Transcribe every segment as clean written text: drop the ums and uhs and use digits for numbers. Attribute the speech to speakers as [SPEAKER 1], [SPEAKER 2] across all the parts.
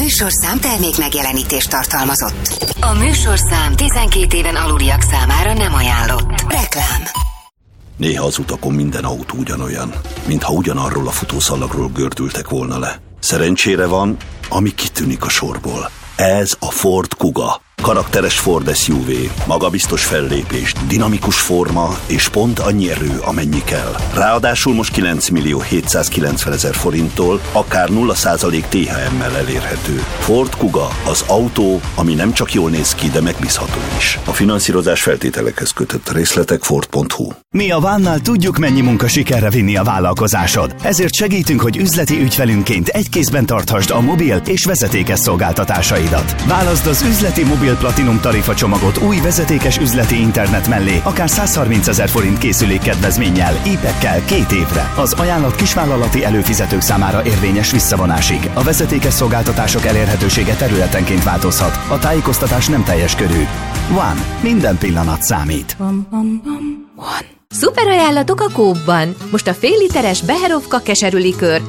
[SPEAKER 1] műsorszám termék megjelenítést tartalmazott. A műsorszám 12 éven aluliak számára nem ajánlott. Reklám.
[SPEAKER 2] Néha az utakon minden autó ugyanolyan, mintha ugyanarról a futószalagról gördültek volna le. Szerencsére van, ami kitűnik a sorból. Ez a Ford Kuga. Karakteres Ford SUV, magabiztos fellépés, dinamikus forma és pont annyi erő, amennyi kell. Ráadásul most 9.790.000 forinttól akár 0% THM-mel elérhető. Ford Kuga, az autó, ami nem csak jól néz ki, de megbízható is. A finanszírozás feltételekhez kötött. Részletek Ford.hu.
[SPEAKER 3] Mi a Vánnál tudjuk, mennyi munka sikerre vinni a vállalkozásod. Ezért segítünk, hogy üzleti ügyfelünként egy kézben tarthasd a mobil és vezetékes szolgáltatásaidat. Válaszd az üzleti mobil Platinum tarifa csomagot új vezetékes üzleti internet mellé, akár 130 000 forint készülékkedvezménnyel, épekkel 2 évre. Az ajánlat kisvállalati előfizetők számára érvényes visszavonásig. A vezetékes szolgáltatások elérhetősége területenként változhat. A tájékoztatás nem teljes körű. One. Minden pillanat számít.
[SPEAKER 4] One. Szuper ajánlatok a Coop-ban. Most a fél literes Beherovka keserűlikőr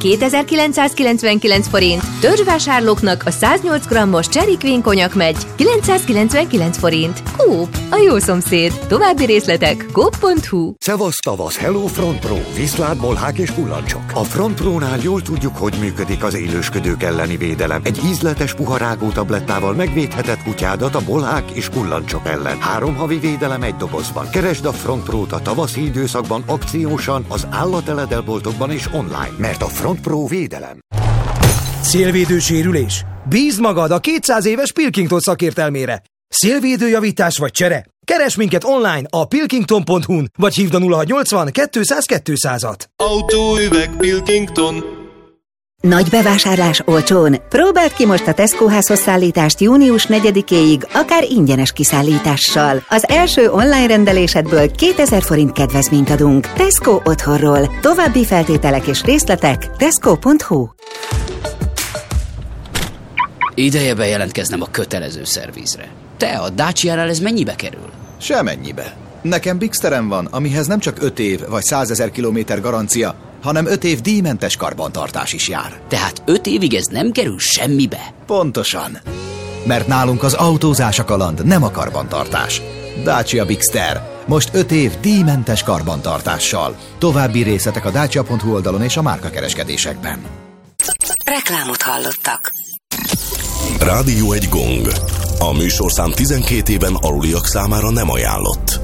[SPEAKER 4] 2999 forint, törzsvásárlóknak a 108 grammos Cherry Queen konyak megy 999 forint. Coop, a jó szomszéd. További részletek coop.hu.
[SPEAKER 5] Szevasz tavasz, hello Front Pro, viszlát, bolhák és kullancsok. A Front Pro-nál jól tudjuk, hogy működik az élősködők elleni védelem. Egy ízletes puharágó tablettával megvédheted kutyádat a bolhák és kullancsok ellen. 3 havi védelem egy dobozban. Keresd a Front Pro-t a tavaszi időszakban akciósan az állateledelboltokban és online, mert a Front Pro védelem.
[SPEAKER 6] Szélvédő sérülés? Bízd magad a 200 éves Pilkington szakértelmére. Szélvédőjavítás vagy csere? Keresd minket online a pilkington.hu-n, vagy hívd a 0680 200 200-at.
[SPEAKER 7] Autóüveg Pilkington.
[SPEAKER 8] Nagy bevásárlás olcsón. Próbáld ki most a Tesco házhozszállítást június 4-éig, akár ingyenes kiszállítással. Az első online rendelésedből 2000 forint kedvezményt adunk. Tesco otthonról. További feltételek és részletek tesco.hu.
[SPEAKER 9] Ideje bejelentkeznem a kötelező szervizre. Te, a Dacia-nál ez mennyibe kerül?
[SPEAKER 10] Semennyibe. Nekem Bigsterem van, amihez nem csak 5 év vagy 100 000 kilométer garancia, hanem 5 év díjmentes karbantartás is jár.
[SPEAKER 9] Tehát 5 évig ez nem kerül semmibe?
[SPEAKER 10] Pontosan. Mert nálunk az autózás a kaland, nem a karbantartás. Dacia Bigster. Most 5 év díjmentes karbantartással. További részletek a dacia.hu oldalon és a márkakereskedésekben.
[SPEAKER 1] Reklámot hallottak.
[SPEAKER 11] Rádió egy gong. A műsorszám 12 éven aluliak számára nem ajánlott.